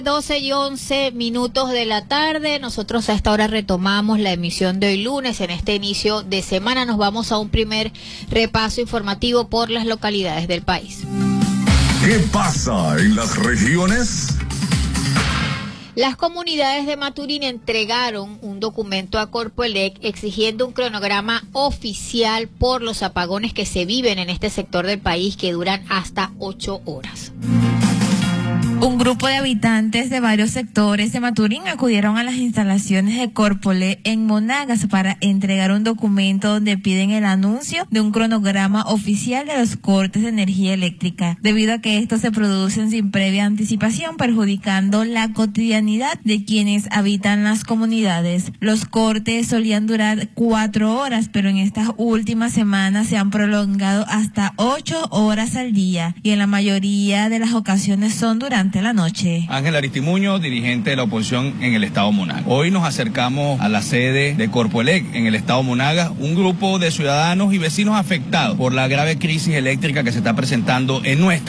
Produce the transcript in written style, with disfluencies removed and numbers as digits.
12:11 de la tarde, nosotros a esta hora retomamos la emisión de hoy lunes. En este inicio de semana nos vamos a un primer repaso informativo por las localidades del país. ¿Qué pasa en las regiones? Las comunidades de Maturín entregaron un documento a Corpoelec exigiendo un cronograma oficial por los apagones que se viven en este sector del país que duran hasta 8 horas. Un grupo de habitantes de varios sectores de Maturín acudieron a las instalaciones de Corpoelec en Monagas para entregar un documento donde piden el anuncio de un cronograma oficial de los cortes de energía eléctrica, debido a que estos se producen sin previa anticipación, perjudicando la cotidianidad de quienes habitan las comunidades. Los cortes solían durar 4 horas, pero en estas últimas semanas se han prolongado hasta 8 horas al día, y en la mayoría de las ocasiones son durante la noche. Ángel Aristimuño, dirigente de la oposición en el estado Monagas. Hoy nos acercamos a la sede de Corpoelec en el estado Monagas, un grupo de ciudadanos y vecinos afectados por la grave crisis eléctrica que se está presentando en nuestra